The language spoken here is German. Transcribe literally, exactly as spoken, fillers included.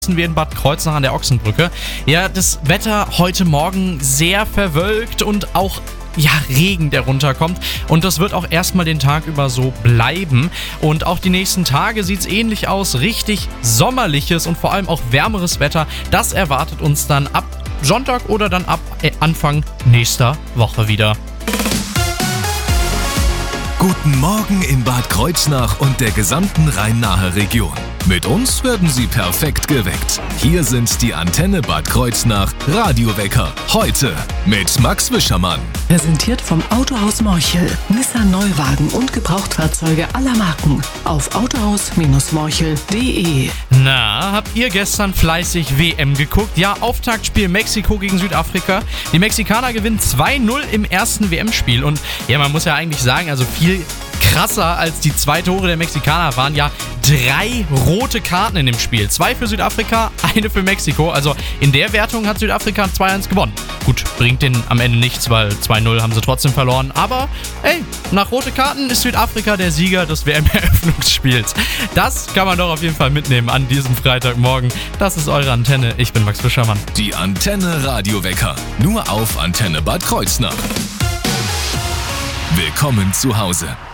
wir in Bad Kreuznach an der Ochsenbrücke. Ja, das Wetter heute Morgen sehr verwölkt und auch ja, Regen, der runterkommt. Und das wird auch erstmal den Tag über so bleiben. Und auch die nächsten Tage sieht es ähnlich aus. Richtig sommerliches und vor allem auch wärmeres Wetter. Das erwartet uns dann ab Sonntag oder dann ab Anfang nächster Woche wieder. Guten Morgen in Bad Kreuznach und der gesamten Rhein-Nahe Region. Mit uns werden Sie perfekt geweckt. Hier sind die Antenne Bad Kreuznach Radiowecker. Heute mit Max Wischermann. Präsentiert vom Autohaus Morchel. Nissan Neuwagen und Gebrauchtfahrzeuge aller Marken. Auf autohaus morchel punkt de. Na, habt ihr gestern fleißig W M geguckt? Ja, Auftaktspiel Mexiko gegen Südafrika. Die Mexikaner gewinnen zwei null im ersten W M-Spiel. Und ja, man muss ja eigentlich sagen, also viel krasser als die zwei Tore der Mexikaner waren ja drei rote Karten in dem Spiel. Zwei für Südafrika, eine für Mexiko. Also in der Wertung hat Südafrika zwei eins gewonnen. Gut, bringt denen am Ende nichts, weil zwei null haben sie trotzdem verloren. Aber ey, nach rote Karten ist Südafrika der Sieger des W M-Eröffnungsspiels. Das kann man doch auf jeden Fall mitnehmen an diesem Freitagmorgen. Das ist eure Antenne. Ich bin Max Wischermann. Die Antenne Radiowecker. Nur auf Antenne Bad Kreuznach. Willkommen zu Hause.